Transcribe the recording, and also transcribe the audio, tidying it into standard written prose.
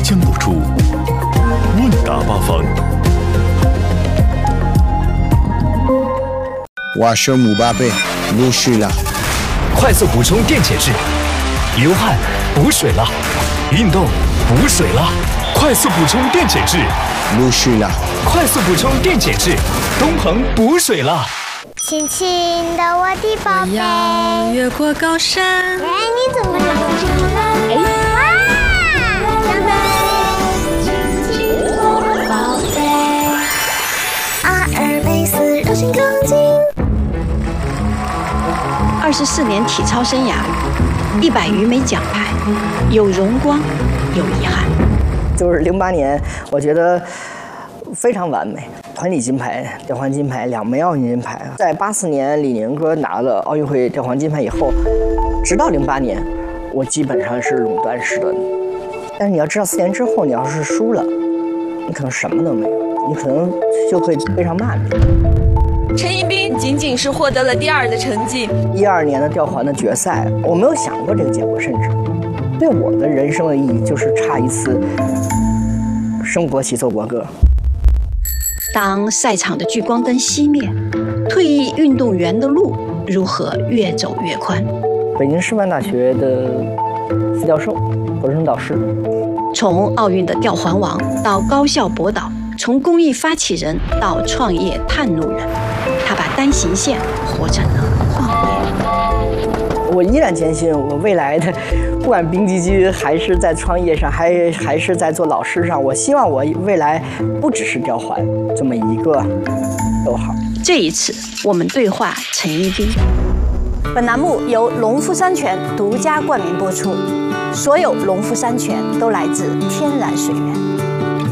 将播出，问答八方。 我是姆巴佩，入睡了。 快速补充电解质，流汗补水了，运动补水了，快速补充电解质， 入睡了。 快速补充电解质，东鹏补水了。 亲亲的我的宝贝， 我要越过高山。 哎，你怎么这么唱呢？哇，长大亲亲我的宝贝，阿尔卑斯柔性钢筋。 24年体操生涯，100余枚奖牌，有荣光，有遗憾。 就是08年，我觉得非常完美，团体金牌、吊环金牌，2枚奥运金牌。在84年李宁哥拿了奥运会吊环金牌以后，直到08年，我基本上是垄断式的。但是你要知道，4年之后，你要是输了，你可能什么都没有，你可能就会非常骂你。 陈一冰仅仅是获得了第2的成绩。 12年的吊环的决赛，我没有想过这个结果，甚至对我的人生的意义就是差一次升国旗奏国歌。 当赛场的聚光灯熄灭，退役运动员的路如何越走越宽？ 北京师范大学的副教授、博士生导师， 从奥运的吊环王到高校博导，从公益发起人到创业探路人，他把单行线活成了创业。 我依然坚信，我未来的不管冰激居还是在创业上，还是在做老师上，我希望我未来不只是吊环这么一个都好。 这一次，我们对话陈一冰。 本栏目由农夫山泉独家冠名播出，所有农夫山泉都来自天然水源。